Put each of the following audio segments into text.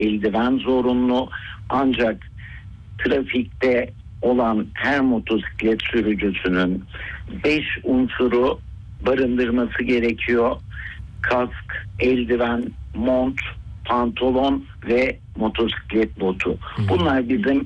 eldiven zorunlu. Ancak trafikte olan her motosiklet sürücüsünün 5 unsuru barındırması gerekiyor. Kask, eldiven, mont, pantolon ve motosiklet botu. Bunlar bizim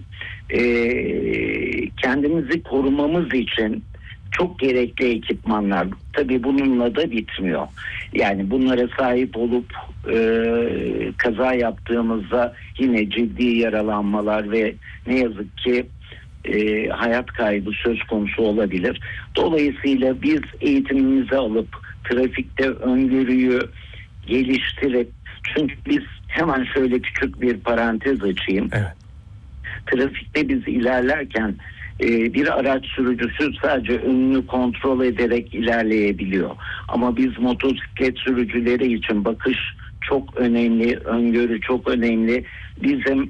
kendimizi korumamız için çok gerekli ekipmanlar. Tabii bununla da bitmiyor. Yani bunlara sahip olup kaza yaptığımızda yine ciddi yaralanmalar ve ne yazık ki hayat kaybı söz konusu olabilir. Dolayısıyla biz eğitimimizi alıp trafikte öngörüyü geliştirip, çünkü biz hemen şöyle küçük bir parantez açayım. Evet. Trafikte biz ilerlerken bir araç sürücüsü sadece önünü kontrol ederek ilerleyebiliyor. Ama biz motosiklet sürücüleri için bakış çok önemli, öngörü çok önemli. Bizim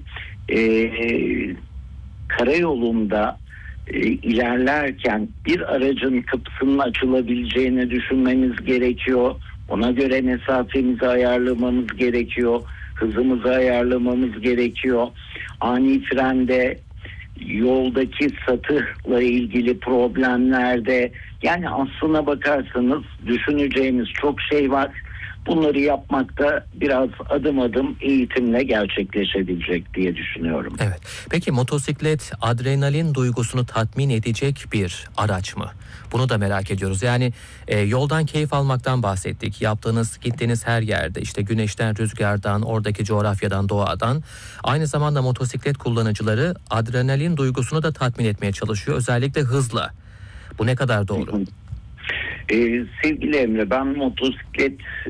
karayolunda ilerlerken bir aracın kapısının açılabileceğini düşünmemiz gerekiyor. Ona göre mesafemizi ayarlamamız gerekiyor. Hızımızı ayarlamamız gerekiyor. Ani frende, yoldaki satıhla ilgili problemlerde, yani aslına bakarsanız düşüneceğimiz çok şey var. Bunları yapmakta biraz adım adım eğitimle gerçekleşebilecek diye düşünüyorum. Evet. Peki motosiklet adrenalin duygusunu tatmin edecek bir araç mı? Bunu da merak ediyoruz. Yani yoldan keyif almaktan bahsettik. Yaptığınız, gittiğiniz her yerde, işte güneşten, rüzgardan, oradaki coğrafyadan, doğadan. Aynı zamanda motosiklet kullanıcıları adrenalin duygusunu da tatmin etmeye çalışıyor. Özellikle hızla. Bu ne kadar doğru? Sevgili Emre, ben motosiklet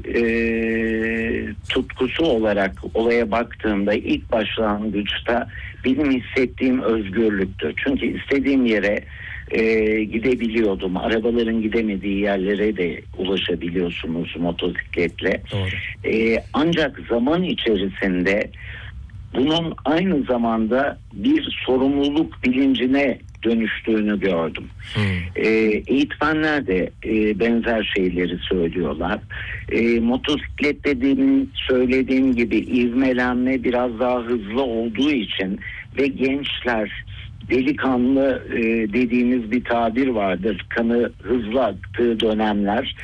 tutkusu olarak olaya baktığımda ilk başlangıçta benim hissettiğim özgürlüktü. Çünkü istediğim yere gidebiliyordum. Arabaların gidemediği yerlere de ulaşabiliyorsunuz motosikletle. Ancak zaman içerisinde bunun aynı zamanda bir sorumluluk bilincine dönüştüğünü gördüm. Eğitmenler de benzer şeyleri söylüyorlar. Motosiklet dediğim, söylediğim gibi ivmelenme biraz daha hızlı olduğu için ve gençler, delikanlı dediğimiz bir tabir vardır. Kanı hızlı aktığı dönemler.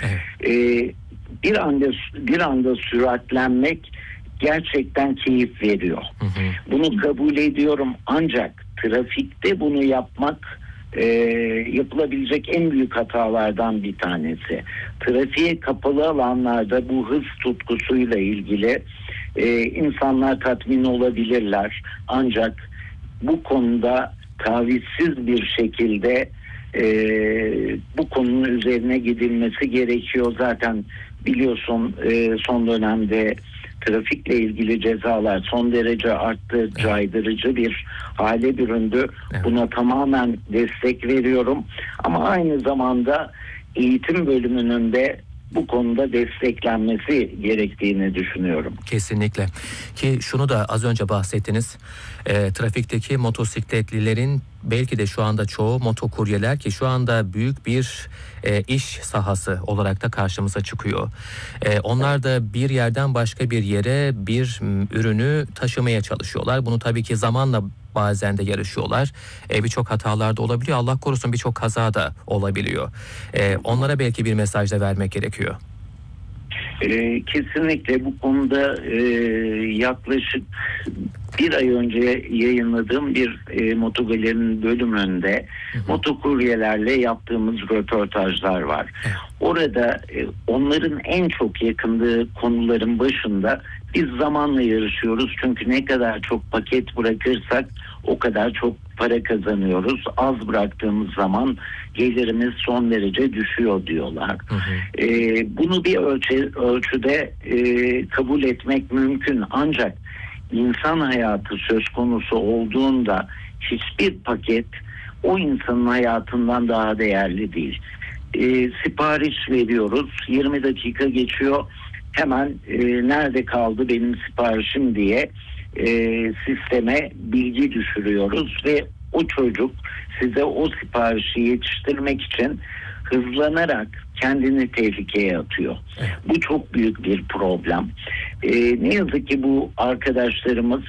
Bir anda süratlenmek gerçekten keyif veriyor. Bunu kabul ediyorum, ancak trafikte bunu yapmak yapılabilecek en büyük hatalardan bir tanesi. Trafiğe kapalı alanlarda bu hız tutkusuyla ilgili insanlar tatmin olabilirler. Ancak bu konuda tavizsiz bir şekilde bu konunun üzerine gidilmesi gerekiyor. Zaten biliyorsun son dönemde trafikle ilgili cezalar son derece arttı, caydırıcı bir hale büründü. Buna tamamen destek veriyorum. Ama aynı zamanda eğitim bölümünün de bu konuda desteklenmesi gerektiğini düşünüyorum. Kesinlikle. Ki şunu da az önce bahsettiniz. Trafikteki motosikletlilerin belki de şu anda çoğu motokuryeler, ki şu anda büyük bir iş sahası olarak da karşımıza çıkıyor. Onlar da bir yerden başka bir yere bir ürünü taşımaya çalışıyorlar. Bunu tabii ki zamanla bazen de yarışıyorlar. Birçok hatalar da olabiliyor. Allah korusun birçok kaza da olabiliyor. Onlara belki bir mesaj da vermek gerekiyor. Kesinlikle bu konuda yaklaşık bir ay önce yayınladığım bir Motogalerinin bölümünde motokuryelerle yaptığımız röportajlar var. Orada onların en çok yakındığı konuların başında biz zamanla yarışıyoruz. Çünkü ne kadar çok paket bırakırsak o kadar çok para kazanıyoruz. Az bıraktığımız zaman gelirimiz son derece düşüyor diyorlar. Bunu bir ölçüde kabul etmek mümkün. Ancak insan hayatı söz konusu olduğunda hiçbir paket o insanın hayatından daha değerli değil. Sipariş veriyoruz. 20 dakika geçiyor. Hemen nerede kaldı benim siparişim diye sisteme bilgi düşürüyoruz ve o çocuk size o siparişi yetiştirmek için hızlanarak kendini tehlikeye atıyor. Bu çok büyük bir problem. Ne yazık ki bu arkadaşlarımız